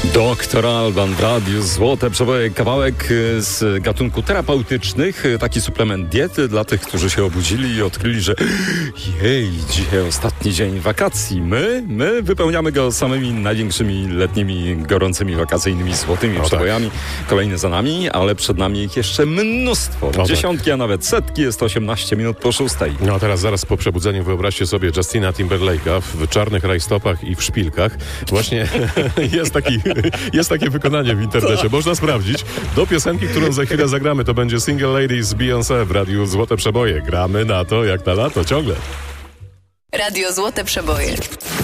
Doktor Alban w radiu Złote Przeboje, kawałek z gatunku terapeutycznych, taki suplement diety dla tych, którzy się obudzili i odkryli, że dzisiaj ostatni dzień wakacji. My wypełniamy go samymi największymi letnimi, gorącymi, wakacyjnymi, złotymi przebojami. Kolejne za nami, ale przed nami ich jeszcze mnóstwo. Dziesiątki, a nawet setki. Jest 18 minut po 6. No a teraz zaraz po przebudzeniu wyobraźcie sobie Justina Timberlake'a w czarnych rajstopach i w szpilkach. Właśnie jest takie wykonanie w internecie. Można sprawdzić. Do piosenki, którą za chwilę zagramy, to będzie Single Ladies z Beyoncé w radiu Złote Przeboje. Gramy na to jak na lato ciągle. Radio Złote Przeboje.